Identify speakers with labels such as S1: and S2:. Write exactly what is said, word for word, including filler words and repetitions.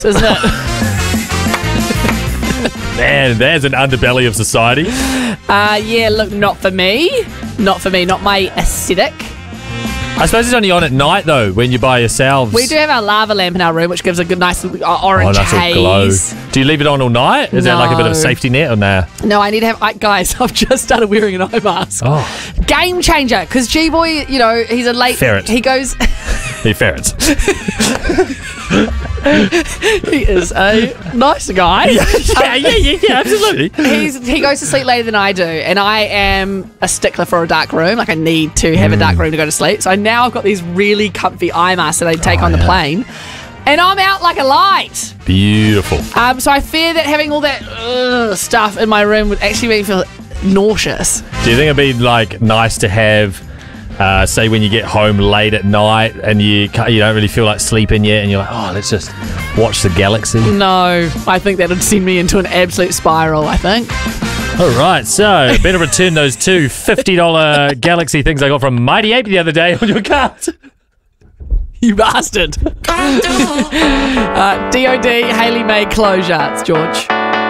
S1: isn't it?
S2: Man, there's an underbelly of society.
S1: Uh, yeah, look, not for me. Not for me, not my aesthetic.
S2: I suppose it's only on at night, though, when you're by yourselves.
S1: We do have our lava lamp in our room, which gives a good, nice uh, orange
S2: oh, nice
S1: haze.
S2: Glow. Do you leave it on all night? Is
S1: No.
S2: that like a bit of a safety net or nah?
S1: No, I need to have... I, guys, I've just started wearing an eye mask.
S2: Oh.
S1: Game changer, because G-Boy, you know, he's a late...
S2: Ferret.
S1: He goes...
S2: He ferrets.
S1: He is a nice guy.
S2: yeah, yeah, yeah, yeah, yeah, absolutely.
S1: He's, he goes to sleep later than I do, and I am a stickler for a dark room. Like, I need to have mm. a dark room to go to sleep. So now I've got these really comfy eye masks that I take
S2: oh,
S1: on the
S2: yeah.
S1: plane, and I'm out like a light.
S2: Beautiful.
S1: Um, so I fear that having all that uh, stuff in my room would actually make me feel nauseous.
S2: Do you think it'd be like nice to have... Uh, say when you get home late at night and you can't, you don't really feel like sleeping yet and you're like, oh, let's just watch the galaxy.
S1: No, I think that would send me into an absolute spiral, I think.
S2: All right, so better return those two fifty dollars Galaxy things I got from Mighty Ape the other day on your card.
S1: You bastard. uh, D O D, Hayley May closure. It's George.